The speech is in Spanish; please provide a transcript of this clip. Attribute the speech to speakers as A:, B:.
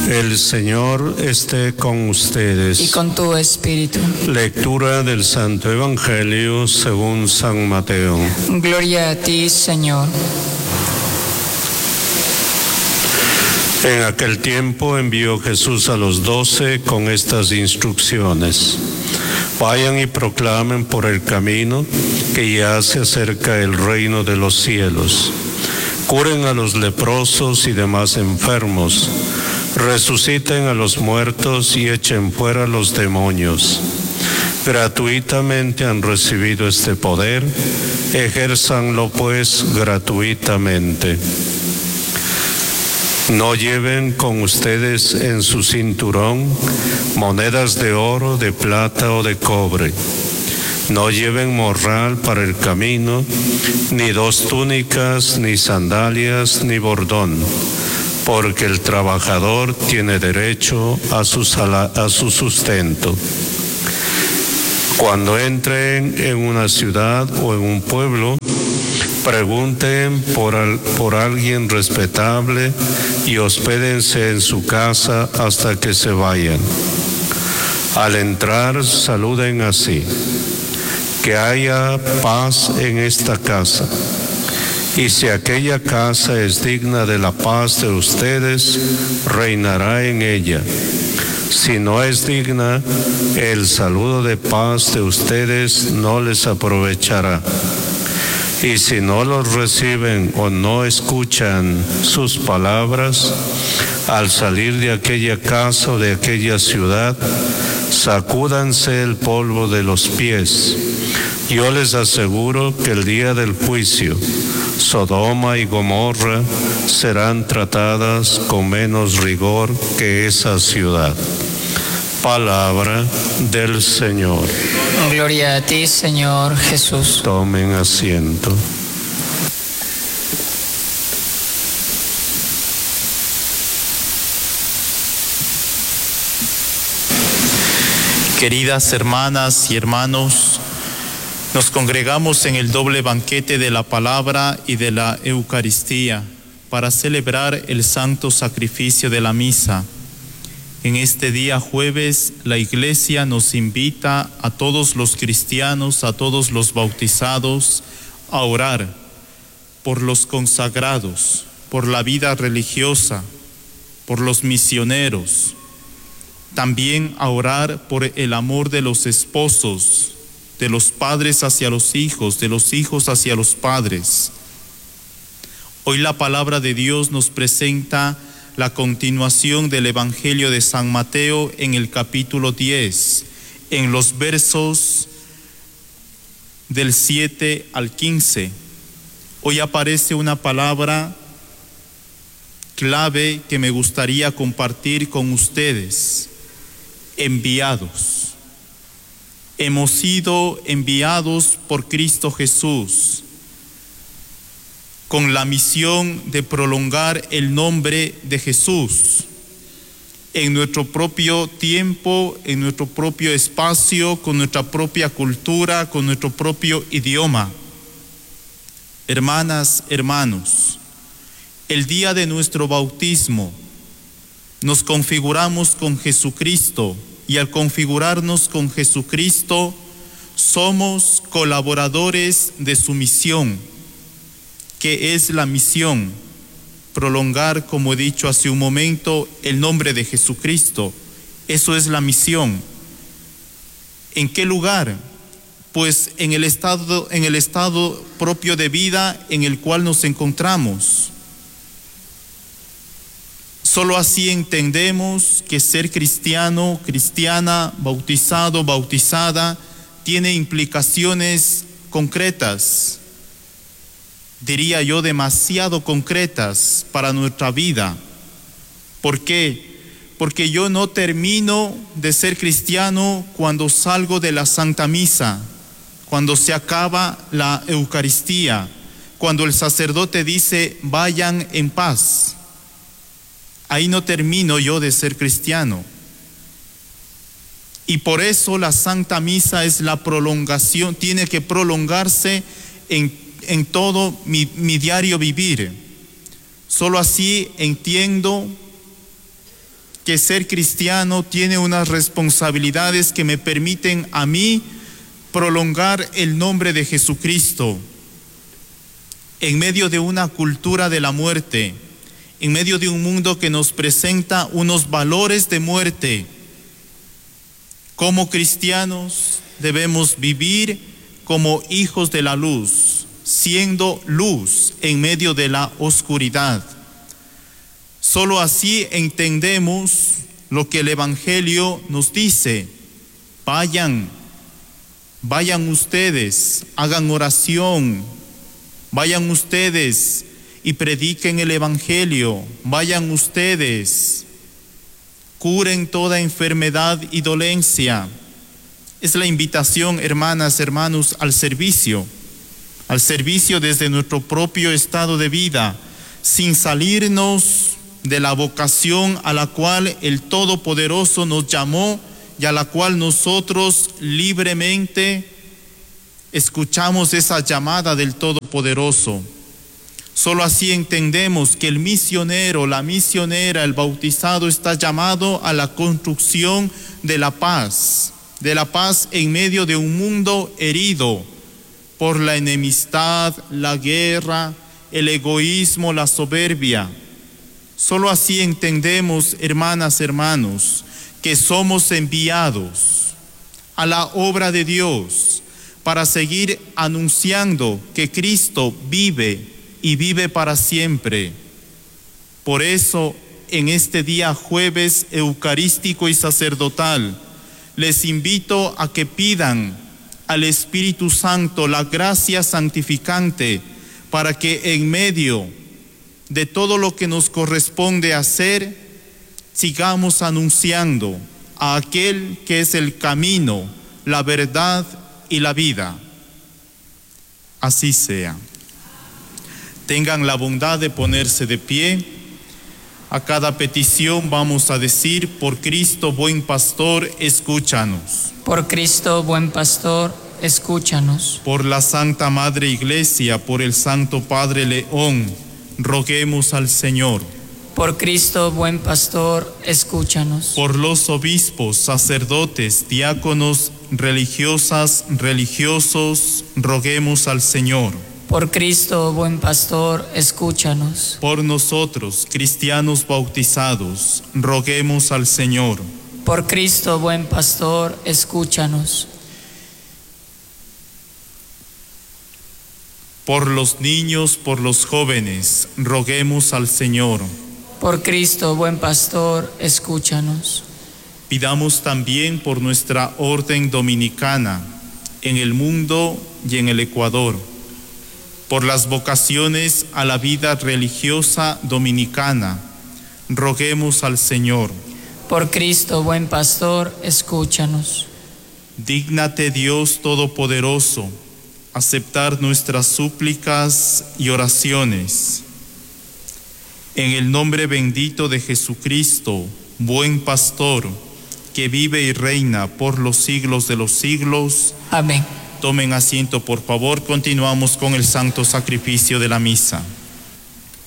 A: El Señor esté con ustedes.
B: Y con tu espíritu.
A: Lectura del Santo Evangelio según San Mateo.
B: Gloria a ti, Señor.
A: En aquel tiempo envió Jesús a los 12 con estas instrucciones. Vayan y proclamen por el camino que ya se acerca el reino de los cielos. Curen a los leprosos y demás enfermos. Resuciten a los muertos y echen fuera los demonios. Gratuitamente han recibido este poder, ejérzanlo pues gratuitamente. No lleven con ustedes en su cinturón monedas de oro, de plata o de cobre. No lleven morral para el camino, ni 2 túnicas, ni sandalias, ni bordón, porque el trabajador tiene derecho a su sustento. Cuando entren en una ciudad o en un pueblo, pregunten por alguien respetable y hospédense en su casa hasta que se vayan. Al entrar, saluden así: que haya paz en esta casa. Y si aquella casa es digna de la paz de ustedes, reinará en ella. Si no es digna, el saludo de paz de ustedes no les aprovechará. Y si no los reciben o no escuchan sus palabras, al salir de aquella casa o de aquella ciudad, sacúdanse el polvo de los pies. Yo les aseguro que el día del juicio, Sodoma y Gomorra serán tratadas con menos rigor que esa ciudad. Palabra del Señor.
B: Gloria a ti, Señor Jesús.
A: Tomen asiento.
C: Queridas hermanas y hermanos, nos congregamos en el doble banquete de la palabra y de la Eucaristía para celebrar el santo sacrificio de la misa. En este día jueves, la Iglesia nos invita a todos los cristianos, a todos los bautizados, a orar por los consagrados, por la vida religiosa, por los misioneros. También a orar por el amor de los esposos, de los padres hacia los hijos, de los hijos hacia los padres. Hoy la palabra de Dios nos presenta la continuación del Evangelio de San Mateo en el capítulo 10, en los versos del 7 al 15. Hoy aparece una palabra clave que me gustaría compartir con ustedes: enviados. Hemos sido enviados por Cristo Jesús con la misión de prolongar el nombre de Jesús en nuestro propio tiempo, en nuestro propio espacio, con nuestra propia cultura, con nuestro propio idioma. Hermanas, hermanos, el día de nuestro bautismo nos configuramos con Jesucristo, y al configurarnos con Jesucristo somos colaboradores de su misión. ¿Qué es la misión? Prolongar, como he dicho hace un momento, el nombre de Jesucristo. Eso es la misión. ¿En qué lugar? Pues en el estado propio de vida en el cual nos encontramos. Solo así entendemos que ser cristiano, cristiana, bautizado, bautizada, tiene implicaciones concretas, diría yo demasiado concretas para nuestra vida. ¿Por qué? Porque yo no termino de ser cristiano cuando salgo de la Santa Misa, cuando se acaba la Eucaristía, cuando el sacerdote dice vayan en paz. Ahí no termino yo de ser cristiano. Y por eso la Santa Misa es la prolongación, tiene que prolongarse en todo mi diario vivir. Solo así entiendo que ser cristiano tiene unas responsabilidades que me permiten a mí prolongar el nombre de Jesucristo en medio de una cultura de la muerte, en medio de un mundo que nos presenta unos valores de muerte. Como cristianos debemos vivir como hijos de la luz, siendo luz en medio de la oscuridad. Solo así entendemos lo que el Evangelio nos dice. Vayan ustedes, hagan oración, vayan ustedes y prediquen el Evangelio, vayan ustedes, curen toda enfermedad y dolencia. Es la invitación, hermanas, hermanos, al servicio desde nuestro propio estado de vida, sin salirnos de la vocación a la cual el Todopoderoso nos llamó y a la cual nosotros libremente escuchamos esa llamada del Todopoderoso. Solo así entendemos que el misionero, la misionera, el bautizado está llamado a la construcción de la paz en medio de un mundo herido por la enemistad, la guerra, el egoísmo, la soberbia. Solo así entendemos, hermanas, hermanos, que somos enviados a la obra de Dios para seguir anunciando que Cristo vive y vive para siempre. Por eso, en este día jueves eucarístico y sacerdotal, les invito a que pidan al Espíritu Santo la gracia santificante para que en medio de todo lo que nos corresponde hacer, sigamos anunciando a aquel que es el camino, la verdad y la vida. Así sea. Tengan la bondad de ponerse de pie. A cada petición vamos a decir: por Cristo, buen pastor, escúchanos.
B: Por Cristo, buen pastor, escúchanos.
C: Por la Santa Madre Iglesia, por el Santo Padre León, roguemos al Señor.
B: Por Cristo, buen pastor, escúchanos.
C: Por los obispos, sacerdotes, diáconos, religiosas, religiosos, roguemos al Señor.
B: Por Cristo, buen pastor, escúchanos.
C: Por nosotros, cristianos bautizados, roguemos al Señor.
B: Por Cristo, buen pastor, escúchanos.
C: Por los niños, por los jóvenes, roguemos al Señor.
B: Por Cristo, buen pastor, escúchanos.
C: Pidamos también por nuestra orden dominicana en el mundo y en el Ecuador, por las vocaciones a la vida religiosa dominicana, roguemos al Señor.
B: Por Cristo, buen pastor, escúchanos.
C: Dígnate, Dios Todopoderoso, aceptar nuestras súplicas y oraciones. En el nombre bendito de Jesucristo, buen pastor, que vive y reina por los siglos de los siglos.
B: Amén.
C: Tomen asiento, por favor. Continuamos con el santo sacrificio de la misa.